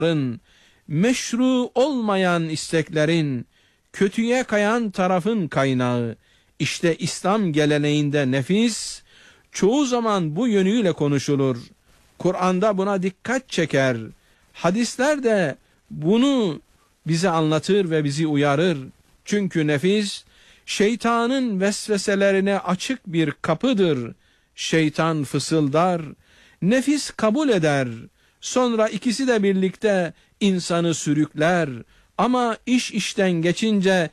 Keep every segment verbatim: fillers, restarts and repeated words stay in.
meşru olmayan isteklerin, kötüye kayan tarafın kaynağı. İşte İslam geleneğinde nefis çoğu zaman bu yönüyle konuşulur. Kur'an'da buna dikkat çeker. Hadisler de bunu bize anlatır ve bizi uyarır. Çünkü nefis şeytanın vesveselerine açık bir kapıdır. Şeytan fısıldar, nefis kabul eder. Sonra ikisi de birlikte insanı sürükler. Ama iş işten geçince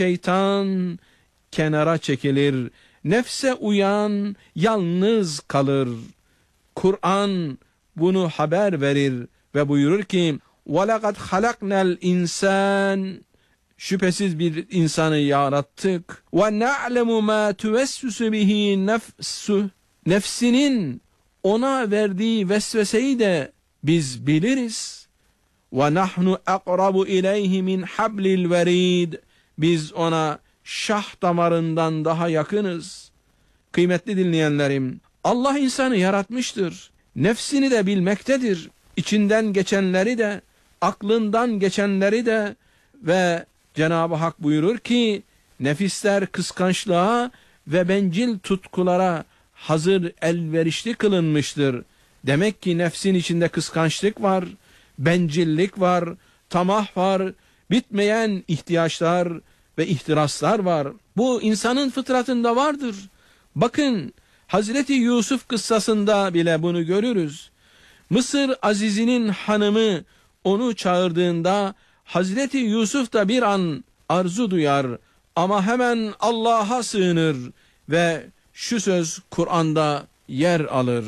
şeytan kenara çekilir. Nefse uyan yalnız kalır. Kur'an bunu haber verir ve buyurur ki وَلَقَدْ خَلَقْنَا الْاِنْسَانِ Şüphesiz bir insanı yarattık. وَنَعْلَمُ مَا تُوَسْوِسُ بِهِ نَفْسُهُ Nefsinin ona verdiği vesveseyi de biz biliriz. وَنَحْنُ أَقْرَبُ إِلَيْهِ مِنْ حَبْلِ الْوَرِيدِ Biz ona şah damarından daha yakınız. Kıymetli dinleyenlerim, Allah insanı yaratmıştır. Nefsini de bilmektedir. İçinden geçenleri de, aklından geçenleri de ve Cenab-ı Hak buyurur ki, nefisler kıskançlığa ve bencil tutkulara hazır elverişli kılınmıştır. Demek ki nefsin içinde kıskançlık var, bencillik var, tamah var, bitmeyen ihtiyaçlar ve ihtiraslar var. Bu insanın fıtratında vardır. Bakın, Hazreti Yusuf kıssasında bile bunu görürüz. Mısır Azizi'nin hanımı onu çağırdığında Hazreti Yusuf da bir an arzu duyar ama hemen Allah'a sığınır ve şu söz Kur'an'da yer alır.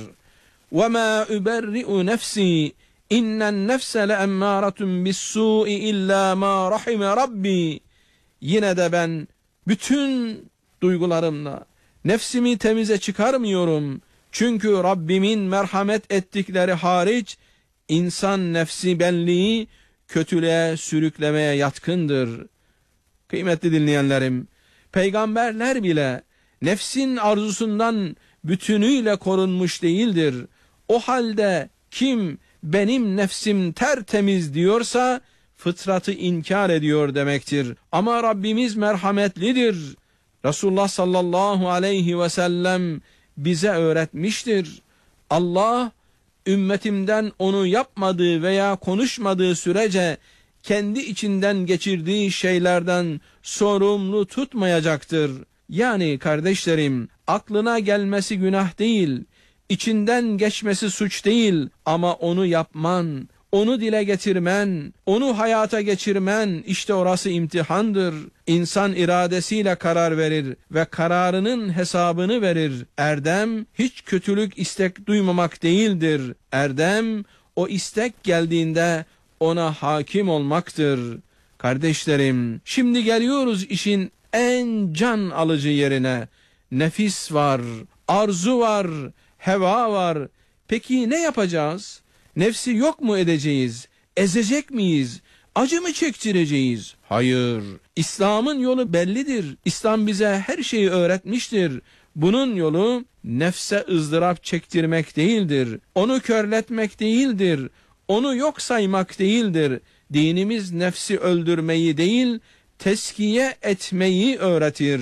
وَمَا اُبَرِّئُ نَفْسِي اِنَّ النَّفْسَ لَاَمَّارَةٌ بِالسُّوءِ اِلَّا مَا رَحِمَ رَبِّي Yine de ben bütün duygularımla nefsimi temize çıkarmıyorum. Çünkü Rabbimin merhamet ettikleri hariç insan nefsi benliği kötülüğe sürüklemeye yatkındır. Kıymetli dinleyenlerim, peygamberler bile nefsin arzusundan bütünüyle korunmuş değildir. O halde kim benim nefsim tertemiz diyorsa fıtratı inkar ediyor demektir. Ama Rabbimiz merhametlidir. Resulullah sallallahu aleyhi ve sellem bize öğretmiştir. Allah ümmetimden onu yapmadığı veya konuşmadığı sürece kendi içinden geçirdiği şeylerden sorumlu tutmayacaktır. Yani kardeşlerim, aklına gelmesi günah değil, içinden geçmesi suç değil ama onu yapman, onu dile getirmen, onu hayata geçirmen, işte orası imtihandır. İnsan iradesiyle karar verir ve kararının hesabını verir. Erdem hiç kötülük istek duymamak değildir. Erdem o istek geldiğinde ona hakim olmaktır. Kardeşlerim, şimdi geliyoruz işin en can alıcı yerine. Nefis var, arzu var, heva var. Peki ne yapacağız? Nefsi yok mu edeceğiz? Ezecek miyiz? Acı mı çektireceğiz? Hayır. İslam'ın yolu bellidir. İslam bize her şeyi öğretmiştir. Bunun yolu nefse ızdırap çektirmek değildir. Onu körletmek değildir. Onu yok saymak değildir. Dinimiz nefsi öldürmeyi değil, teskiye etmeyi öğretir.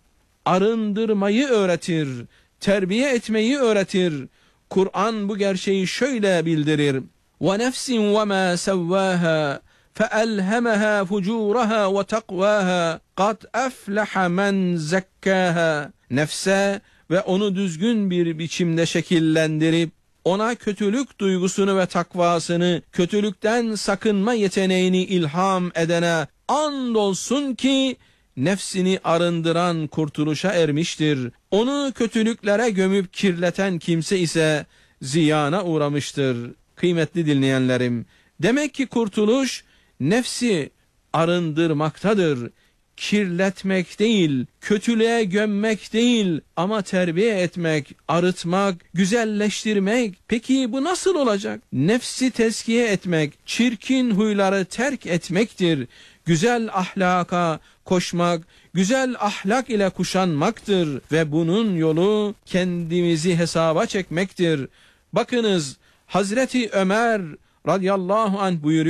Arındırmayı öğretir. Terbiye etmeyi öğretir. Kur'an bu gerçeği şöyle bildirir. وَنَفْسٍ وَمَا سَوَّاهَا فَأَلْهَمَهَا فُجُورَهَا وَتَقْوَاهَا قَدْ أَفْلَحَ مَنْ زَكَّاهَا Nefse ve onu düzgün bir biçimde şekillendirip, ona kötülük duygusunu ve takvasını, kötülükten sakınma yeteneğini ilham edene andolsun ki, nefsini arındıran kurtuluşa ermiştir. Onu kötülüklere gömüp kirleten kimse ise ziyana uğramıştır. Kıymetli dinleyenlerim, demek ki kurtuluş nefsi arındırmaktadır. Kirletmek değil, kötülüğe gömmek değil ama terbiye etmek, arıtmak, güzelleştirmek. Peki bu nasıl olacak? Nefsi tezkiye etmek, çirkin huyları terk etmektir. Güzel ahlaka koşmak, güzel ahlak ile kuşanmaktır ve bunun yolu kendimizi hesaba çekmektir. Bakınız, Hazreti Ömer radıyallahu anh buyuruyor.